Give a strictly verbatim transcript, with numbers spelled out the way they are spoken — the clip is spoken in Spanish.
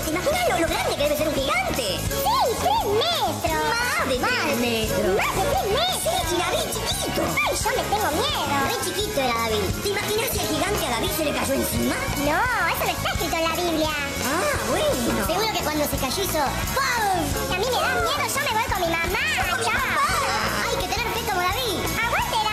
¿Te imaginas lo, lo grande que debe ser un gigante? Sí, tres metros. Más de tres metros. Más de tres metros. Sí, David, chiquito. Ay, yo me tengo miedo. Re chiquito era David. ¿Te imaginas si el gigante a David se le cayó encima? No, eso no está escrito en la Biblia. Ah, bueno. Seguro que cuando se cayó hizo ¡pum! A mí me da miedo, yo me voy con mi mamá. Chao.